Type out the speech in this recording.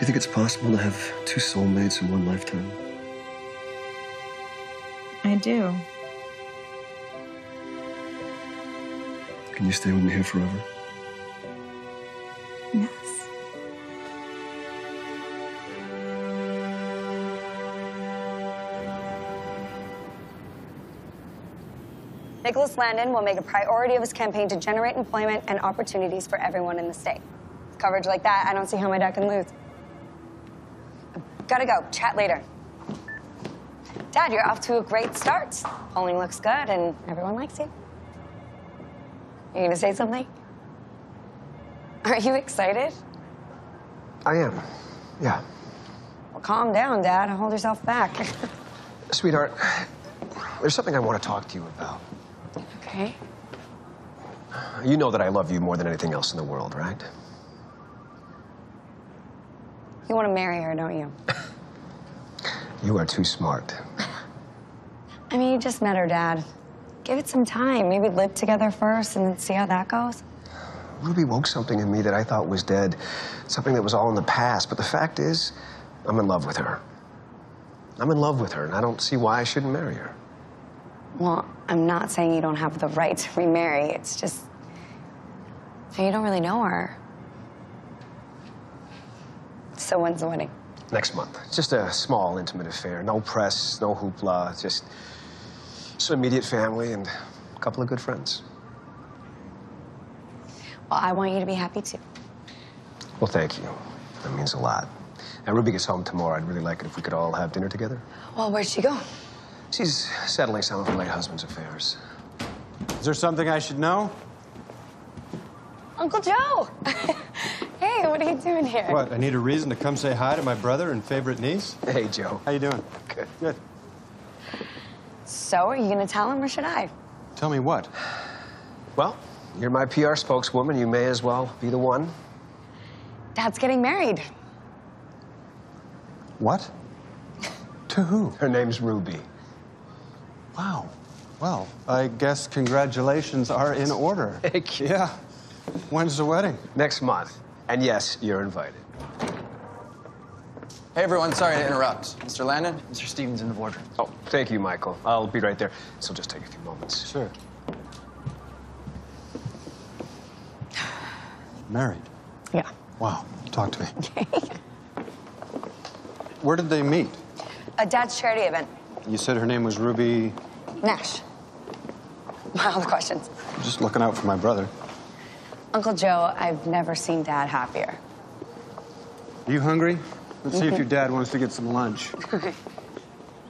you think it's possible to have two soulmates in one lifetime? I do. Can you stay with me here forever? Yes. Nicholas Landon will make a priority of his campaign to generate employment and opportunities for everyone in the state. Coverage like that, I don't see how my dad can lose. Gotta go. Chat later. Dad, you're off to a great start. Polling looks good and everyone likes you. You gonna say something? Are you excited? I am, yeah. Well, calm down, Dad. Hold yourself back. Sweetheart, there's something I want to talk to you about. Okay. You know that I love you more than anything else in the world, right? You want to marry her, don't you? You are too smart. I mean, you just met her, Dad. Give it some time. Maybe live together first and then see how that goes. Ruby woke something in me that I thought was dead, something that was all in the past. But the fact is, I'm in love with her. I'm in love with her, and I don't see why I shouldn't marry her. Well, I'm not saying you don't have the right to remarry. It's just you don't really know her. So when's the wedding? Next month. It's just a small, intimate affair. No press, no hoopla. Just some immediate family and a couple of good friends. Well, I want you to be happy, too. Well, thank you. That means a lot. And Ruby gets home tomorrow. I'd really like it if we could all have dinner together. Well, where'd she go? She's settling some of her late husband's affairs. Is there something I should know? Uncle Joe! Hey, what are you doing here? What, I need a reason to come say hi to my brother and favorite niece? Hey, Joe. How you doing? Good. Good. So, are you gonna tell him or should I? Tell me what? Well, you're my PR spokeswoman. You may as well be the one. Dad's getting married. What? To who? Her name's Ruby. Wow. Well, I guess congratulations are in order. Thank you. Yeah. When's the wedding? Next month. And yes, you're invited. Hey, everyone. Sorry to interrupt. Mr. Landon, Mr. Stevens in the boardroom. Oh, thank you, Michael. I'll be right there. This will just take a few moments. Sure. Married? Yeah. Wow. Talk to me. Where did they meet? A Dad's charity event. You said her name was Ruby... Nash. All the questions. I'm just looking out for my brother. Uncle Joe, I've never seen Dad happier. Are you hungry? Let's see if your dad wants to get some lunch.